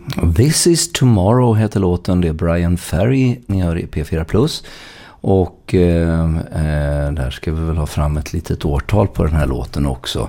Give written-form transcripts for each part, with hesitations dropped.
This is Tomorrow heter låten, det är Brian Ferry ni hör i P4+. Och där ska vi väl ha fram ett litet årtal på den här låten också,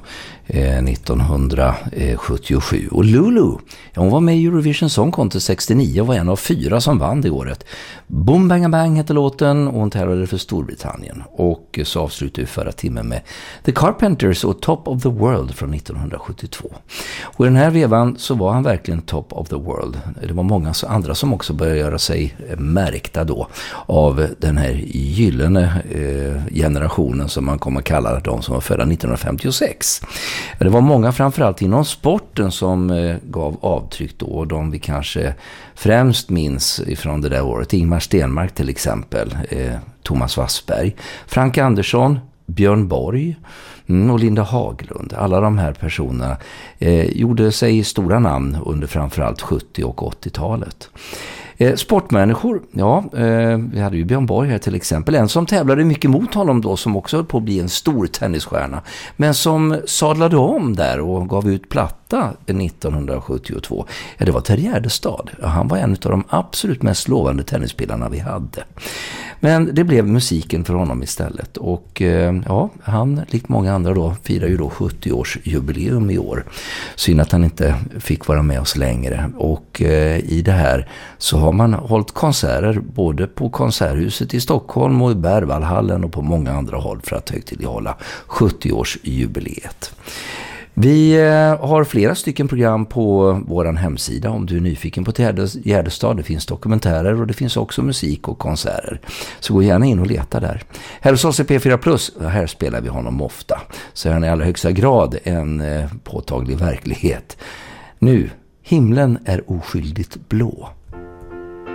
1977. Och Lulu, ja, hon var med i Eurovision Song Contest 69 och var en av 4 som vann det året. Boom Bang Bang heter låten och hon tävlade för Storbritannien. Och så avslutade vi förra timmen med The Carpenters och Top of the World från 1972. Och i den här vevan så var han verkligen Top of the World. Det var många andra som också började göra sig märkta då av den här gyllene generationen som man kommer att kalla de som var födda 1956. Det var många framförallt inom sporten som gav avtryck då, och de vi kanske främst minns ifrån det där året: Ingmar Stenmark till exempel, Thomas Wassberg, Frank Andersson, Björn Borg och Linda Haglund. Alla de här personerna gjorde sig stora namn under framförallt 70- och 80-talet. Sportmänniskor, ja, vi hade ju Björn Borg här till exempel, en som tävlade mycket mot honom då, som också höll på att bli en stor tennisstjärna, men som sadlade om där och gav ut platta 1972. Ja, det var Terje Gärdestad. Ja, han var en av de absolut mest lovande tennisspelarna vi hade. Men det blev musiken för honom istället. Och ja, han, likt många andra då, firar ju då 70-årsjubileum i år. Synd att han inte fick vara med oss längre. Och i det här så har man hållit konserter både på Konserthuset i Stockholm och i Berwaldhallen och på många andra håll för att högtidlighålla 70-årsjubileet. Vi har flera stycken program på våran hemsida om du är nyfiken på Gärdestad. Det finns dokumentärer och det finns också musik och konserter. Så gå gärna in och leta där. Här hos oss i P4+, här spelar vi honom ofta. Så är han i allra högsta grad en påtaglig verklighet. Nu, himlen är oskyldigt blå.